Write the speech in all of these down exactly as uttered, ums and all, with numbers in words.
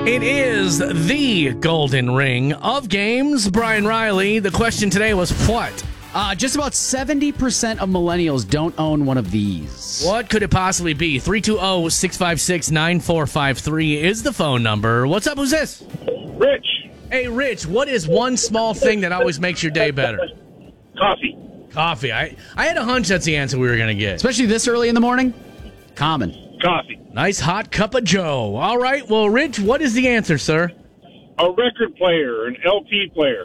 It is the golden ring of games. Brian Riley, the question today was what? Uh, just about seventy percent of millennials don't own one of these. What could it possibly be? three two zero, six five six, nine four five three is the phone number. What's up? Who's this? Rich. Hey, Rich, what is one small thing that always makes your day better? Coffee. Coffee. I, I had a hunch that's the answer we were going to get. Especially this early in the morning? Common. Coffee. Nice hot cup of Joe. All right. Well, Rich, what is the answer, sir? A record player, an L P player.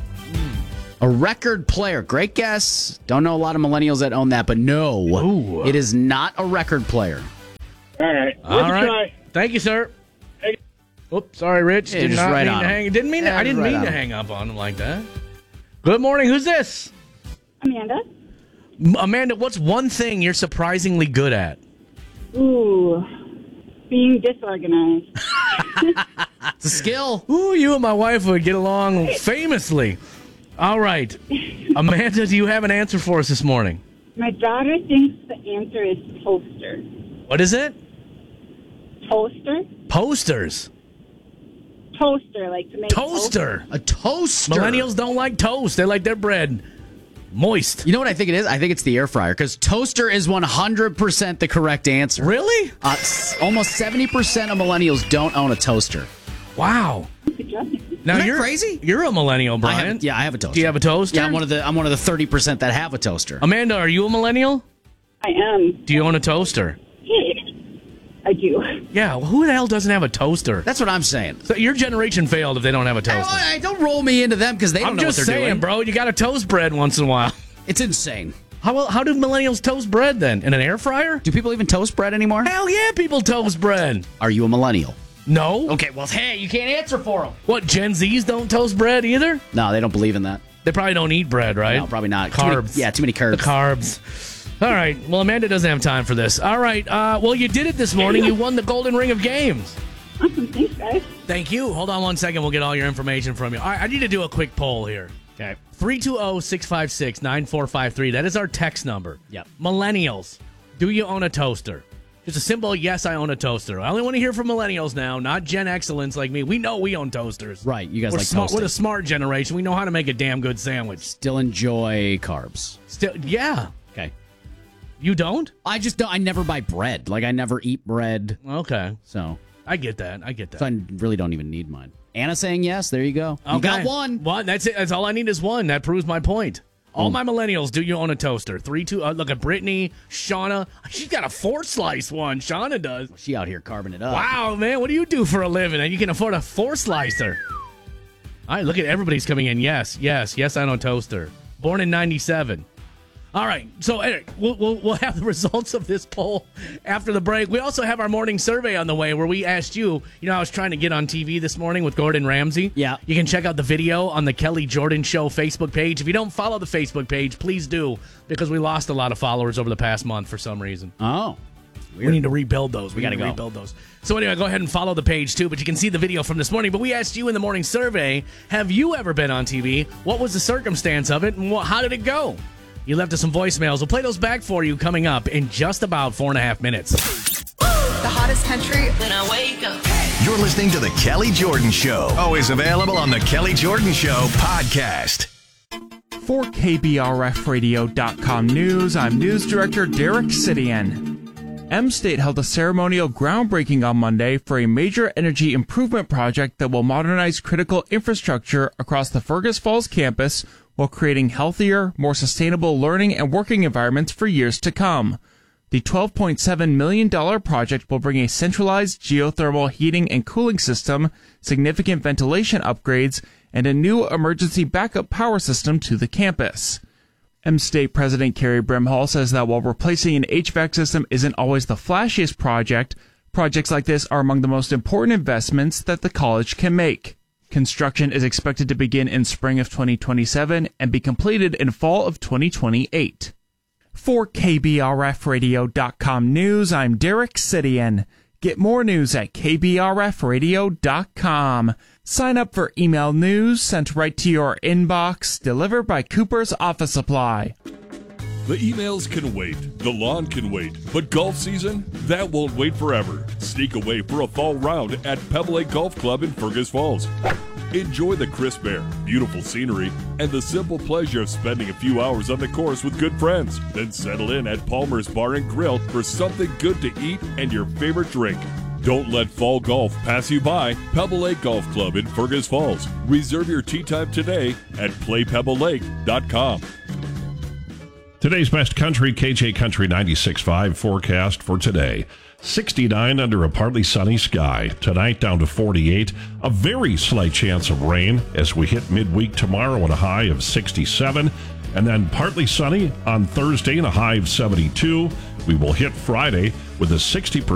A record player. Great guess. Don't know a lot of millennials that own that, but no. Ooh. It is not a record player. All right. All Let's right. try. Thank you, sir. Hey. Oops, sorry, Rich. Yeah, Did just not right mean on to him. hang. Didn't mean. To, Yeah, I didn't right mean on to him. hang up on him like that. Good morning. Who's this? Amanda? M- Amanda, what's one thing you're surprisingly good at? Ooh, being disorganized. It's a skill. Ooh, you and my wife would get along famously. All right. Amanda, do you have an answer for us this morning? My daughter thinks the answer is toaster. What is it? Toaster? Posters. Toaster, like to make Toaster. A toaster. Millennials don't like toast. They like their bread moist. You know what I think it is? I think it's the air fryer, because toaster is one hundred percent the correct answer. Really? Uh, s- almost seventy percent of millennials don't own a toaster. Wow. toaster. Now Isn't that you're crazy? You're a millennial, I Brian. have, yeah, I have a toaster. Do you have a toaster? Yeah, I'm one of the I'm one of the thirty percent that have a toaster. Amanda, are you a millennial? I am. Do you own a toaster? I do. Yeah, well, who the hell doesn't have a toaster? That's what I'm saying. So your generation failed if they don't have a I, toaster. I- don't roll me into them because they don't I'm know just what they're saying, doing. bro. You got to toast bread once in a while. It's insane. How how do millennials toast bread then? In an air fryer? Do people even toast bread anymore? Hell yeah, people toast bread. Are you a millennial? No. Okay, well, hey, you can't answer for them. What, Gen Zs don't toast bread either? No, they don't believe in that. They probably don't eat bread, right? No, probably not. Too many- Carbs. yeah, too many carbs. The carbs. All right. Well, Amanda doesn't have time for this. All right. Uh, well, you did it this morning. You won the golden ring of games. Awesome. Thanks, guys. Thank you. Hold on one second. We'll get all your information from you. All right. I need to do a quick poll here. Okay. three two zero, six five six, nine four five three. That is our text number. Yep. Millennials, do you own a toaster? Just a simple yes, I own a toaster. I only want to hear from millennials now, not Gen Excellence like me. We know we own toasters. Right, you guys we're like smart, toasting. We're the smart generation. We know how to make a damn good sandwich. Still enjoy carbs. Still, yeah. Okay. You don't? I just don't. I never buy bread. Like, I never eat bread. Okay. So, I get that. I get that. so I really don't even need mine. Anna saying yes. There you go. You got one. One. That's it. That's all I need is one. That proves my point. All my millennials, do you own a toaster? Three, two. Uh, look at Brittany, Shauna. She's got a four slice one. Shauna does. She out here carving it up. Wow, man. What do you do for a living? And you can afford a four slicer. All right, look at everybody's coming in. Yes, yes, yes, I own a toaster. Born in ninety-seven. All right, so Eric, we'll, we'll, we'll have the results of this poll after the break. We also have our morning survey on the way where we asked you, you know, I was trying to get on T V this morning with Gordon Ramsay. Yeah. You can check out the video on the Kelly Jordan Show Facebook page. If you don't follow the Facebook page, please do, because we lost a lot of followers over the past month for some reason. Oh. We need to rebuild those. We, We gotta need to go. rebuild those. So anyway, go ahead and follow the page too. But you can see the video from this morning. But we asked you in the morning survey: have you ever been on T V? What was the circumstance of it, and what, how did it go? You left us some voicemails. We'll play those back for you coming up in just about four and a half minutes. The hottest country when I wake up. You're listening to The Kelly Jordan Show. Always available on The Kelly Jordan Show podcast. For K B R F radio dot com News, I'm News Director Derek Sidian. M-State held a ceremonial groundbreaking on Monday for a major energy improvement project that will modernize critical infrastructure across the Fergus Falls campus while creating healthier, more sustainable learning and working environments for years to come. The twelve point seven million dollars project will bring a centralized geothermal heating and cooling system, significant ventilation upgrades, and a new emergency backup power system to the campus. M-State President Carrie Brimhall says that while replacing an H V A C system isn't always the flashiest project, projects like this are among the most important investments that the college can make. Construction is expected to begin in spring of twenty twenty-seven and be completed in fall of twenty twenty-eight. For K B R F radio dot com News, I'm Derek Sidian. Get more news at K B R F radio dot com. Sign up for email news sent right to your inbox, delivered by Cooper's Office Supply. The emails can wait, the lawn can wait, but golf season? That won't wait forever. Sneak away for a fall round at Pebble Lake Golf Club in Fergus Falls. Enjoy the crisp air, beautiful scenery, and the simple pleasure of spending a few hours on the course with good friends. Then settle in at Palmer's Bar and Grill for something good to eat and your favorite drink. Don't let fall golf pass you by. Pebble Lake Golf Club in Fergus Falls. Reserve your tee time today at play pebble lake dot com. Today's best country, K J Country ninety-six point five forecast for today. sixty-nine under a partly sunny sky. Tonight down to forty-eight. A very slight chance of rain as we hit midweek tomorrow and a high of sixty-seven. And then partly sunny on Thursday and a high of seventy-two. We will hit Friday with a sixty percent